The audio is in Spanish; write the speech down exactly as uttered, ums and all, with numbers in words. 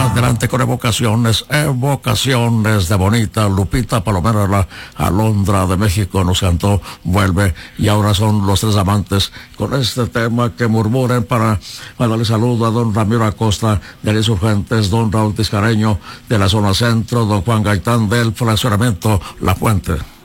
Adelante con evocaciones, evocaciones de bonita. Lupita Palomera, la Alondra de México, nos cantó Vuelve, y ahora son los tres amantes con este tema que murmuren para mandarle saludo a don Ramiro Acosta de los Insurgentes, don Raúl Tiscareño de la zona centro, don Juan Gaitán del fraccionamiento La Fuente.